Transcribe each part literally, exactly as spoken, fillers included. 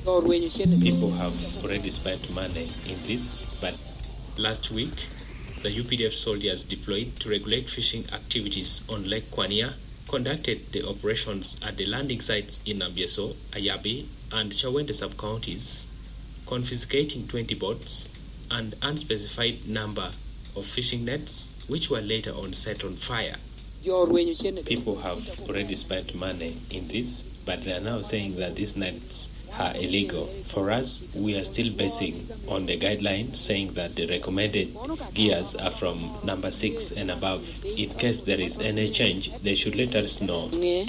People have already spent money in this, but last week, the U P D F soldiers deployed to regulate fishing activities on Lake Kwania conducted the operations at the landing sites in Ambieso, Ayabi, and Chawende sub-counties, confiscating twenty boats and unspecified number of fishing nets, which were later on set on fire. People have already spent money in this, but they are now saying that these nets are illegal. For us, we are still basing on the guidelines saying that the recommended gears are from number six and above. In case there is any change, they should let us know. The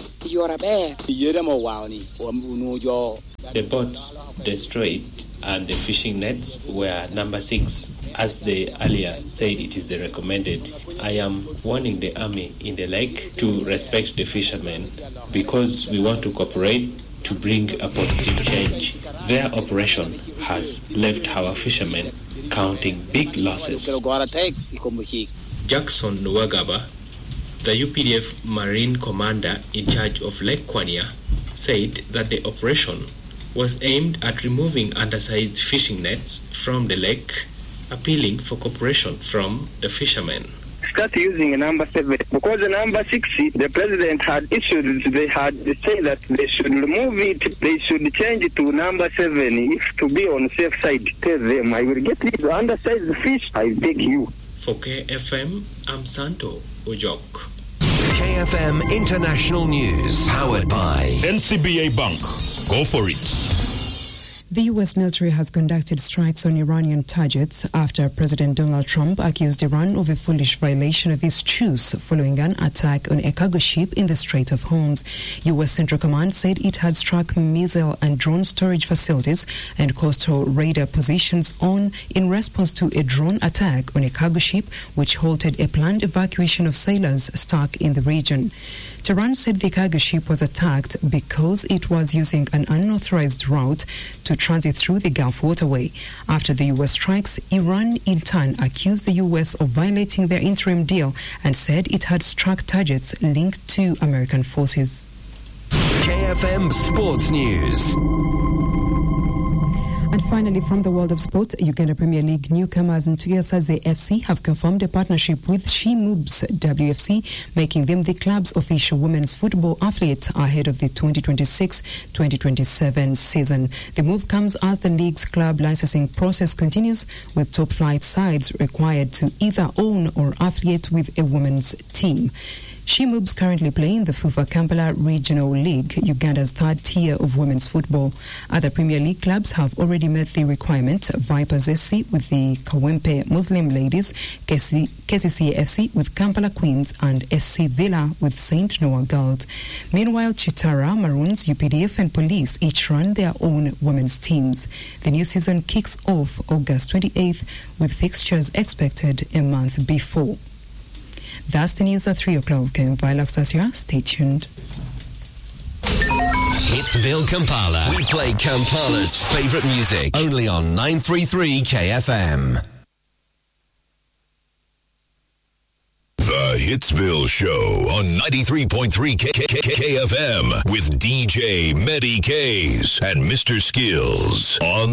boats destroyed and the fishing nets were number six. As they earlier said, it is the recommended. I am warning the army in the lake to respect the fishermen because we want to cooperate to bring a positive change. Their operation has left our fishermen counting big losses. Jackson Nwagaba, the U P D F Marine Commander in charge of Lake Kwania, said that the operation was aimed at removing undersized fishing nets from the lake, appealing for cooperation from the fishermen. Start using number seven because the number six the president had issued, they had said that they should remove it, they should change it to number seven if to be on safe side. Tell them I will get these undersized fish, I beg you. For K F M, I'm Santo Ojok. K F M International News, powered by N C B A Bank. Go for it. The U S military has conducted strikes on Iranian targets after President Donald Trump accused Iran of a foolish violation of his truce following an attack on a cargo ship in the Strait of Hormuz. U S Central Command said it had struck missile and drone storage facilities and coastal radar positions on in response to a drone attack on a cargo ship which halted a planned evacuation of sailors stuck in the region. Tehran said the cargo ship was attacked because it was using an unauthorized route to transit through the Gulf waterway. After the U S strikes, Iran in turn accused the U S of violating their interim deal and said it had struck targets linked to American forces. K F M Sports News. And finally, from the world of sport, Uganda Premier League newcomers Ntuyasaze F C have confirmed a partnership with She Moves W F C, making them the club's official women's football affiliate ahead of the twenty twenty-six twenty twenty-seven season. The move comes as the league's club licensing process continues, with top-flight sides required to either own or affiliate with a women's team. She Moves currently play in the FUFA Kampala Regional League, Uganda's third tier of women's football. Other Premier League clubs have already met the requirement. Vipers S C with the Kawempe Muslim Ladies, K C C F C with Kampala Queens, and S C Villa with Saint Noah Girls. Meanwhile, Chitara, Maroons, U P D F and Police each run their own women's teams. The new season kicks off August twenty-eighth with fixtures expected a month before. That's the news at three o'clock. Stay tuned. Hitsville Kampala. We play Kampala's favorite music. Only on nine thirty-three K F M. The Hitsville Show on ninety-three point three K F M with D J Medi K's and Mister Skills on